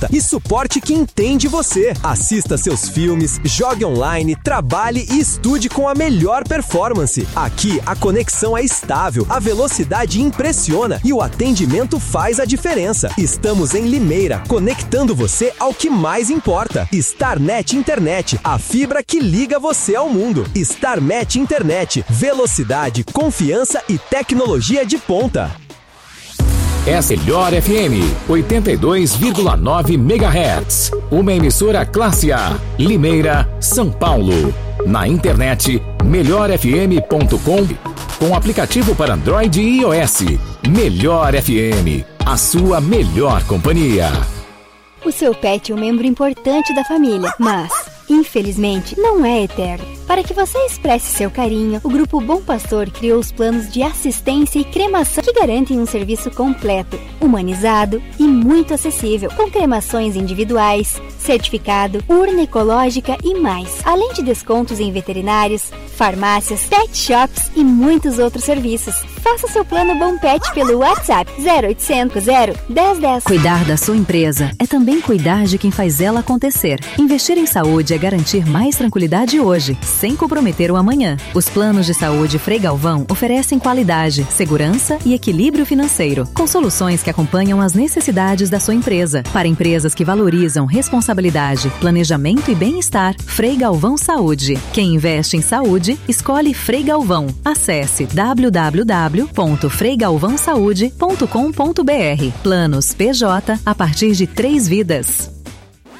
e suporte que entende você. Assista seus filmes, jogue online, trabalhe e estude com a melhor performance. Aqui, a conexão é estável, a velocidade impressiona e o atendimento faz a diferença. Estamos em Limeira, conectando você ao que mais importa. Starnet Internet, a fibra que liga você ao mundo. Starnet Internet, velocidade, confiança e tecnologia de ponta. Essa Melhor FM 82,9 MHz. Uma emissora classe A, Limeira, São Paulo. Na internet, melhorfm.com, com aplicativo para Android e iOS. Melhor FM, a sua melhor companhia. O seu pet é um membro importante da família, mas, infelizmente, não é eterno. Para que você expresse seu carinho, o Grupo Bom Pastor criou os planos de assistência e cremação que garantem um serviço completo, humanizado e muito acessível, com cremações individuais, certificado, urna ecológica e mais, além de descontos em veterinários, farmácias, pet shops e muitos outros serviços. Faça seu plano Bom Pet pelo WhatsApp 0800 1010. Cuidar da sua empresa é também cuidar de quem faz ela acontecer. Investir em saúde é garantir mais tranquilidade hoje, sem comprometer o amanhã. Os planos de saúde Frei Galvão oferecem qualidade, segurança e equilíbrio financeiro, com soluções que acompanham as necessidades da sua empresa. Para empresas que valorizam responsabilidade, planejamento e bem-estar, Frei Galvão Saúde. Quem investe em saúde, escolhe Frei Galvão. Acesse www.freigalvãosaude.com.br. Planos PJ a partir de 3 vidas.